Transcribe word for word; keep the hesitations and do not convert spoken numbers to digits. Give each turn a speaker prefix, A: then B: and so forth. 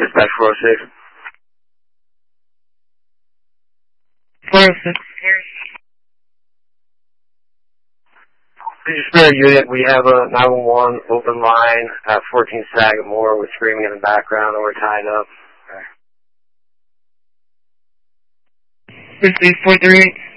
A: Dispatch four oh six.
B: four oh six.
A: This is Spirit Unit. We have a nine one one open line at fourteen Sagamore with screaming in the background and we're tied up.
B: Received four three eight.